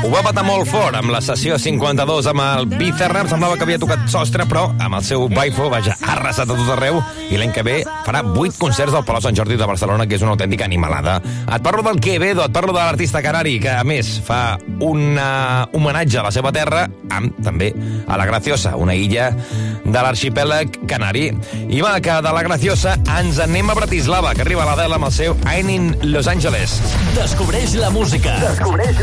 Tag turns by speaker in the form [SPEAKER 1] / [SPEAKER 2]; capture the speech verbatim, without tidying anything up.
[SPEAKER 1] Ho va patar molt fort amb la sessió cinquanta-dos amb el Bizarrap, semblava que havia tocat sostre, però amb el seu Baifo, vaja, ha arrasat a tot arreu, i l'any que ve farà vuit concerts al Palau Sant Jordi de Barcelona, que és una autèntica animalada. Et parlo del Quevedo, et parlo de l'artista canari, que a més fa un homenatge a la seva terra, amb també a la Graciosa, una illa de l'arxipèlag canari. I va, que de la Graciosa ens anem a Bratislava, que arriba l'Adele amb el seu I'm in Los Angeles.
[SPEAKER 2] Descobreix la música. Descobreix